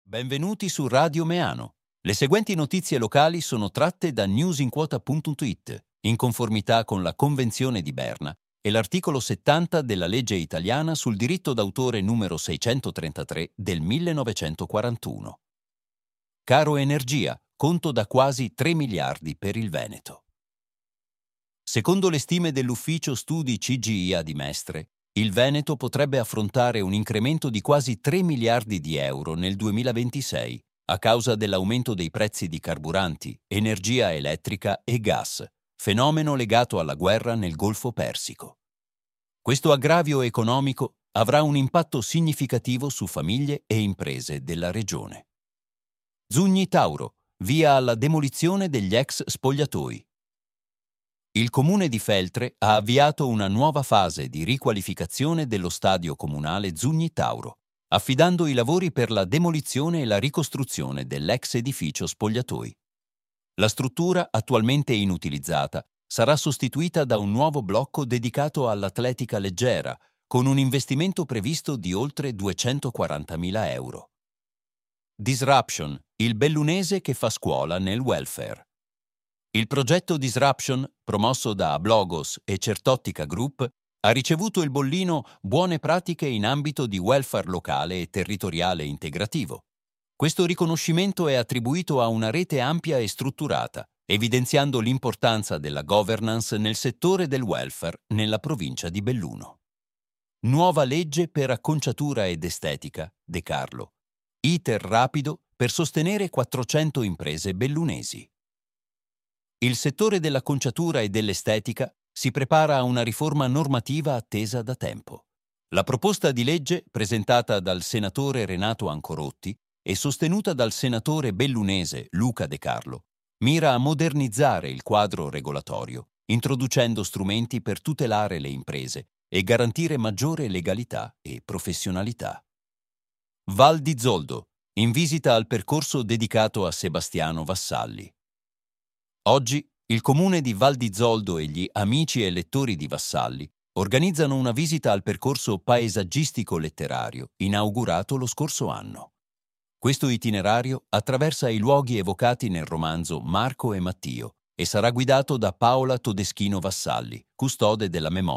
Benvenuti su Radio Meano. Le seguenti notizie locali sono tratte da newsinquota.it, in conformità con la Convenzione di Berna e l'articolo 70 della legge italiana sul diritto d'autore numero 633 del 1941. Caro Energia, conto da quasi 3 miliardi per il Veneto. Secondo le stime dell'Ufficio Studi CGIA di Mestre, il Veneto potrebbe affrontare un incremento di quasi 3 miliardi di euro nel 2026 a causa dell'aumento dei prezzi di carburanti, energia elettrica e gas, fenomeno legato alla guerra nel Golfo Persico. Questo aggravio economico avrà un impatto significativo su famiglie e imprese della regione. Zugni Tauro, via alla demolizione degli ex spogliatoi. Il Comune di Feltre ha avviato una nuova fase di riqualificazione dello stadio comunale Zugni Tauro, affidando i lavori per la demolizione e la ricostruzione dell'ex edificio spogliatoi. La struttura, attualmente inutilizzata, sarà sostituita da un nuovo blocco dedicato all'atletica leggera, con un investimento previsto di oltre 240.000 euro. Disruption, il bellunese che fa scuola nel welfare. Il progetto Disruption, promosso da Ablogos e Certottica Group, ha ricevuto il bollino Buone pratiche in ambito di welfare locale e territoriale integrativo. Questo riconoscimento è attribuito a una rete ampia e strutturata, evidenziando l'importanza della governance nel settore del welfare nella provincia di Belluno. Nuova legge per acconciatura ed estetica, De Carlo. Iter rapido per sostenere 400 imprese bellunesi. Il settore dell'acconciatura e dell'estetica si prepara a una riforma normativa attesa da tempo. La proposta di legge, presentata dal senatore Renato Ancorotti e sostenuta dal senatore bellunese Luca De Carlo, mira a modernizzare il quadro regolatorio, introducendo strumenti per tutelare le imprese e garantire maggiore legalità e professionalità. Val di Zoldo, in visita al percorso dedicato a Sebastiano Vassalli. Oggi il comune di Val di Zoldo e gli amici e lettori di Vassalli organizzano una visita al percorso paesaggistico-letterario inaugurato lo scorso anno. Questo itinerario attraversa i luoghi evocati nel romanzo Marco e Mattio e sarà guidato da Paola Todeschino Vassalli, custode della memoria